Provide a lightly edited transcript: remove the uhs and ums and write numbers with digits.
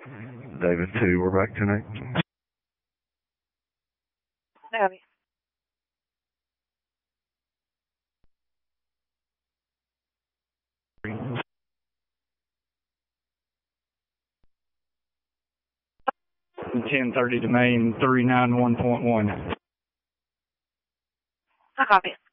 David 2, we're back tonight. Copy. From 1030 to main 391.1. I copy.